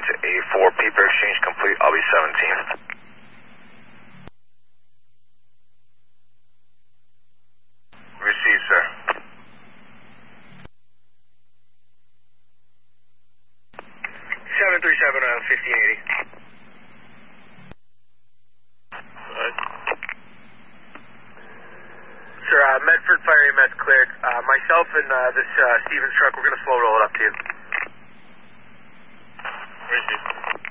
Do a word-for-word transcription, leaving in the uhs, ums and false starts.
going to A four. Paper exchange complete. I'll be seventeen. Received, sir. seven three seven on fifteen eighty. Right. Sir, uh, Medford Fire E M S cleared. Uh, myself and uh, this uh, Stevens truck, we're going to slow roll it up to you. Received.